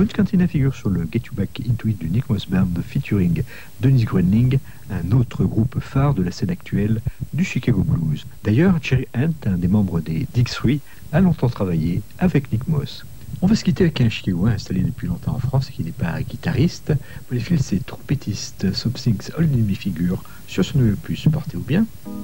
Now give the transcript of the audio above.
Bruce Cantina figure sur le Get You Back Into It du Nick Moss Band featuring Dennis Gruenling, un autre groupe phare de la scène actuelle du Chicago Blues. D'ailleurs, Cherry Hunt, un des membres des Dixie, a longtemps travaillé avec Nick Moss. On va se quitter avec un Chicagois installé depuis longtemps en France et qui n'est pas guitariste. Pour les fils, c'est trompettiste. Something's Holding Me figure sur son nouvel opus. Portez-vous bien.